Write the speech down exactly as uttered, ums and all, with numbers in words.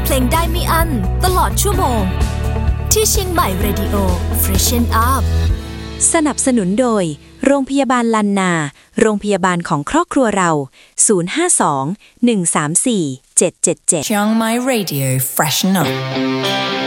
เพลงได้ไม่อั้นตลอดชั่วโมงที่เชียงใหม่ Radio Freshen Up สนับสนุนโดยโรงพยาบาลลันนาโรงพยาบาลของครอบครัวเราศูนย์ ห้า สอง หนึ่ง สาม สี่ เจ็ด เจ็ด เจ็ด Chiang Mai Radio Freshen Up